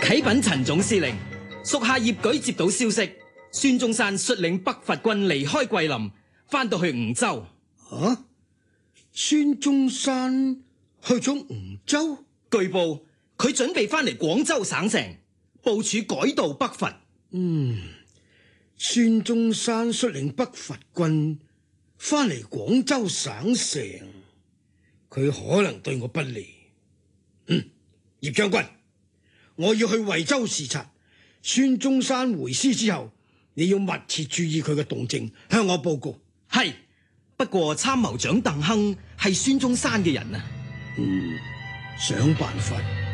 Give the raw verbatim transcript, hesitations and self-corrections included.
啟稟陳總司令，屬下葉舉接到消息，孫中山率領北伐軍離開桂林，翻到去梧州。 啊！孫中山去咗梧州？ 據報佢準備翻嚟廣州省城，部署改道北伐。 嗯，孫中山率領北伐軍翻嚟廣州省城，佢可能對我不利。嗯，葉將軍，我要去惠州視察。孫中山回師之後，你要密切注意佢嘅動靜，向我報告。 係，不過參謀長鄧亨係孫中山嘅人啊。 嗯，想辦法